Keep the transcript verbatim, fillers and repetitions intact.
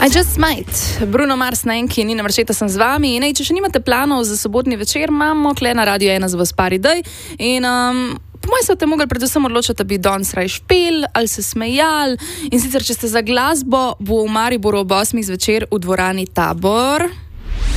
I just might. Bruno Mars na enki, Nina Marčeta sem z vami. In ej, če še nimate planov za sobotni večer, imamo kle na Radio ena za vas par idej. In um, po mojem se boste mogli predvsem odločiti, da bi danes raj špil ali se smejal. In sicer, če ste za glasbo, bo v Mariboru ob osmih zvečer v dvorani Tabor.